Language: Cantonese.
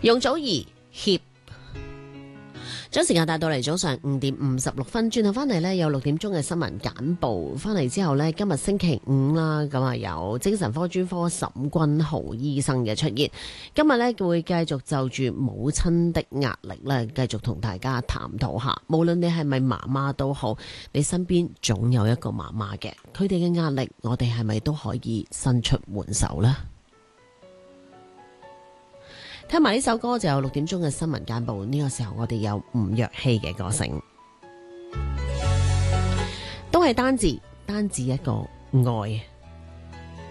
容祖兒協。將時間帶到嚟早上5:56，轉頭翻嚟呢，有6點鐘嘅新聞簡報。翻嚟之後呢，今日星期五啦，咁啊有精神科專科沈君豪醫生嘅出現。今日呢，會繼續就住母親的壓力呢，繼續同大家探討下。無論你係咪媽媽都好，你身邊總有一個媽媽嘅，佢哋嘅壓力，我哋係咪都可以伸出援手呢？聽埋呢首歌就有6點鐘嘅新聞簡報。呢個時候我哋有吳若希嘅歌聲，都係單字一個愛。